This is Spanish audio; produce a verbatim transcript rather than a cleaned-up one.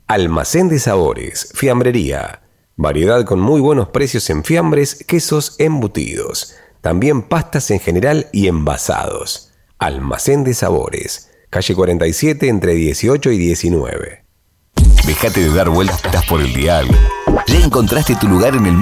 Almacén de Sabores, Fiambrería. Variedad con muy buenos precios en fiambres, quesos, embutidos. También pastas en general y envasados. Almacén de Sabores. Calle cuarenta y siete entre dieciocho y diecinueve. Dejate de dar vueltas por el dial. Ya encontraste tu lugar en el